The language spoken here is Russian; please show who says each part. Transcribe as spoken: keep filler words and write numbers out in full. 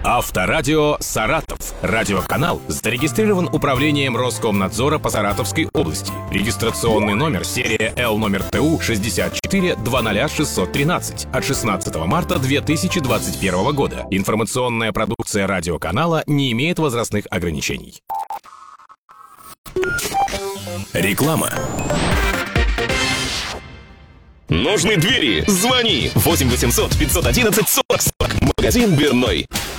Speaker 1: Авторадио «Саратов». Радиоканал зарегистрирован Управлением Роскомнадзора по Саратовской области. Регистрационный номер серия Л номер ТУ шестьдесят четыре двадцать шестьсот тринадцать от шестнадцатого марта две тысячи двадцать первого года. Информационная продукция радиоканала не имеет возрастных ограничений. Реклама.
Speaker 2: Нужны двери? Звони восемь восемьсот пятьсот одиннадцать сорок сорок. Магазин Дверной.